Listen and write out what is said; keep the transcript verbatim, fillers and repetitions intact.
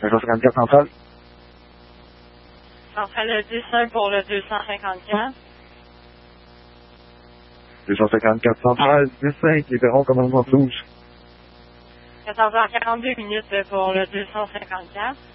deux cent cinquante-quatre centrale. Centrale dix un pour le deux cent cinquante-quatre. deux cent cinquante-quatre centrale, dix cinq, libérons commandement de Toulouse. quatorze heures quarante-deux minutes pour le deux cent cinquante-quatre.